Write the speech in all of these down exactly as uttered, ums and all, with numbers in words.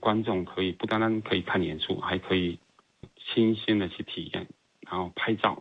观众可以不单单可以看演出，还可以新鲜的去体验，然后拍照。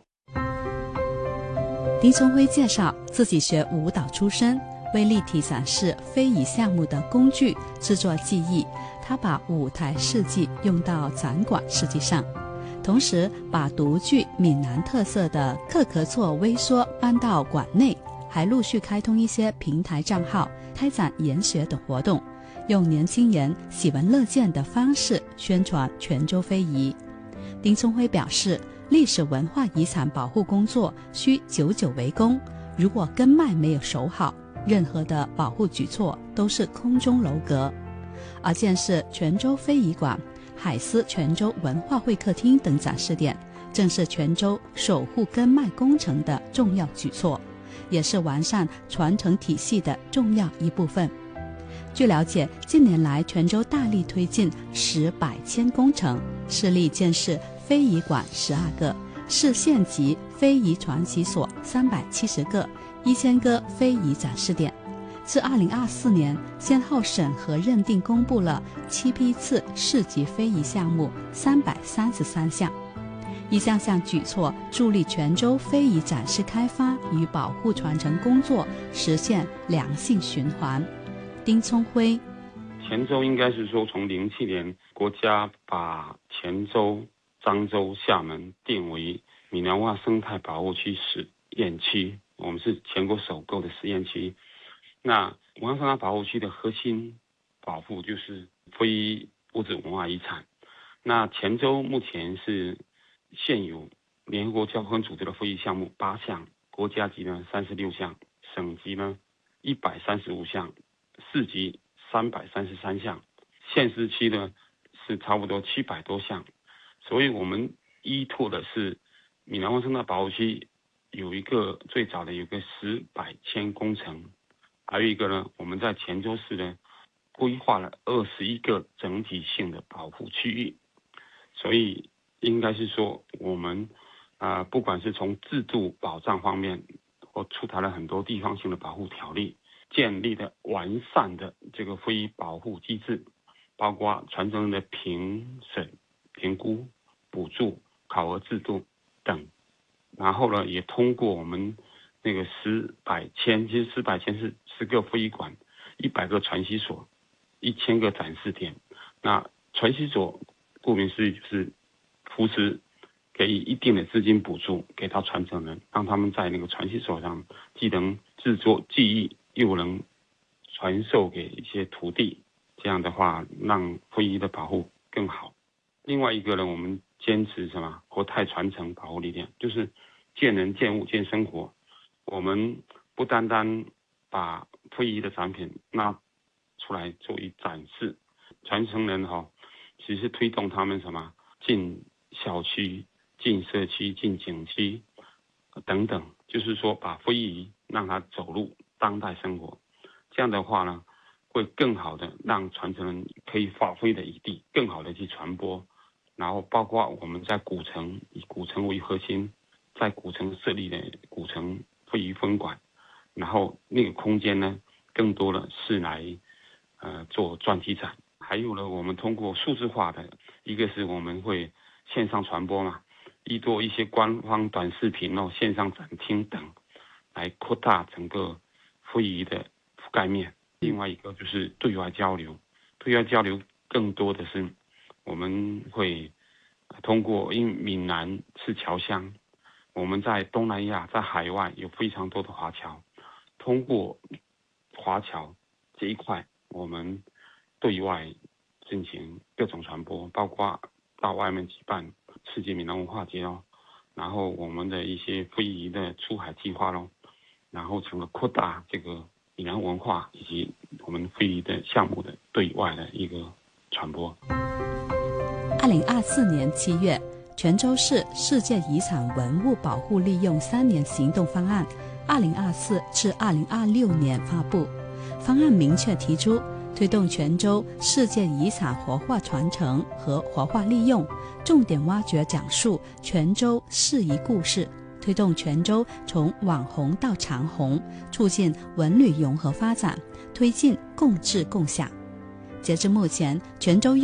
丁聪辉介绍，自己学舞蹈出身，为立体展示非遗项目的工具制作技艺，他把舞台事迹用到展馆事迹上，同时把独具闽南特色的客壳座微缩搬到馆内，还陆续开通一些平台账号，开展研学等活动，用年轻人喜闻乐见的方式宣传泉州非遗。丁聪辉表示，历史文化遗产保护工作需久久为功，如果根脉没有守好，任何的保护举措都是空中楼阁。而建设泉州非遗馆、海思泉州文化会客厅等展示点，正是泉州守护根脉工程的重要举措，也是完善传承体系的重要一部分。据了解，近年来泉州大力推进十百千工程，致力建设非遗馆十二个，市县级非遗传习所三百七十个，一千个非遗展示点。自二零二四年先后审核认定公布了七批次市级非遗项目三百三十三项，一项项举措助力泉州非遗展示开发与保护传承工作实现良性循环。丁聪辉， 泉州应该是说从零七年国家把泉州、漳州、厦门定为闽南文化生态保护区实验区，我们是全国首个的实验区。那文化生态保护区的核心保护就是非遗物质文化遗产。那泉州目前是现有联合国教科文组织的非遗项目八项，国家级呢三十六项，省级呢一百三十五项，市级三百三十三项，县市区呢是差不多七百多项。所以我们依托的是闽南文化生态保护区有一个最早的有个十百千工程，还有一个呢，我们在泉州市呢规划了二十一个整体性的保护区域。所以应该是说我们啊、呃，不管是从制度保障方面，我出台了很多地方性的保护条例，建立了完善的这个非遗保护机制，包括传承人的评审、评估、补助、考核制度等。然后呢，也通过我们那个十百千，其实十百千是十个非遗馆、一百个传习所、一千个展示点。那传习所顾名思义就是扶持，给予一定的资金补助给到传承人，让他们在那个传习所上既能制作技艺，又能传授给一些徒弟，这样的话让非遗的保护更好。另外一个呢，我们坚持什么国泰传承保护理念，就是见人见物见生活。我们不单单把非遗的产品拿出来做一展示，传承人哈、哦，其实推动他们什么进小区、进社区、进景区等等，就是说把非遗让它走入当代生活。这样的话呢，会更好的让传承人可以发挥的余地，更好的去传播。然后包括我们在古城，以古城为核心，在古城设立的古城非遗分馆，然后那个空间呢，更多的是来呃做专题展。还有呢，我们通过数字化的，一个是我们会线上传播嘛，依托一些官方短视频哦、线上展厅等，来扩大整个非遗的覆盖面。另外一个就是对外交流，对外交流更多的是我们会通过，因为闽南是侨乡，我们在东南亚、在海外有非常多的华侨，通过华侨这一块，我们对外进行各种传播，包括到外面举办世界闽南文化节哦，然后我们的一些非遗的出海计划咯，然后整个扩大这个闽南文化以及我们非遗的项目的对外的一个传播。 二零二四年七月，泉州市世界遗产文物保护利用三年行动方案二零二四至二零二六年发布。方案明确提出，推动泉州世界遗产活化传承和活化利用，重点挖掘讲述泉州市遗故事，推动泉州从网红到长红，促进文旅融合发展，推进共治共享。截至目前，泉州